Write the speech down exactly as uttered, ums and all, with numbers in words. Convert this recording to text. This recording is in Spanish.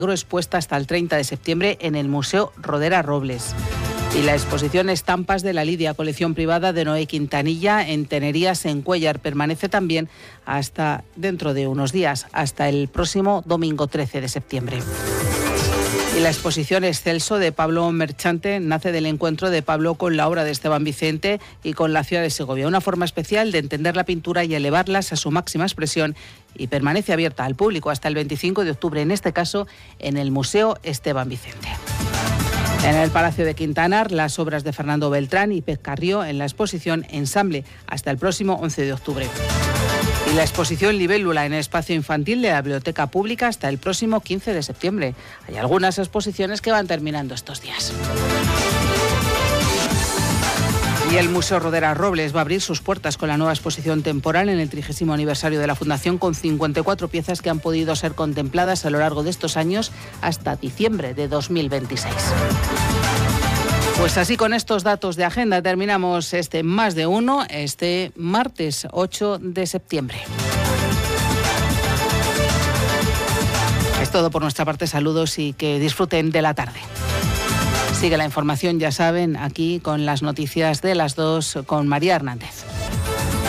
expuesta hasta el treinta de septiembre en el Museo Rodera Robles. Y la exposición Estampas de la Lidia, colección privada de Noé Quintanilla en Tenerías, en Cuéllar, permanece también hasta dentro de unos días, hasta el próximo domingo trece de septiembre. Y la exposición Excelso de Pablo Merchante nace del encuentro de Pablo con la obra de Esteban Vicente y con la ciudad de Segovia, una forma especial de entender la pintura y elevarlas a su máxima expresión, y permanece abierta al público hasta el veinticinco de octubre, en este caso en el Museo Esteban Vicente. En el Palacio de Quintanar, las obras de Fernando Beltrán y Pez Carrió en la exposición Ensamble hasta el próximo once de octubre. Y la exposición Libélula en el espacio infantil de la Biblioteca Pública hasta el próximo quince de septiembre. Hay algunas exposiciones que van terminando estos días. Y el Museo Rodera Robles va a abrir sus puertas con la nueva exposición temporal en el trigésimo aniversario de la Fundación, con cincuenta y cuatro piezas que han podido ser contempladas a lo largo de estos años hasta diciembre de dos mil veintiséis. Pues así, con estos datos de agenda terminamos este Más de Uno, este martes ocho de septiembre. Es todo por nuestra parte, saludos y que disfruten de la tarde. Sigue la información, ya saben, aquí con las noticias de las dos con María Hernández.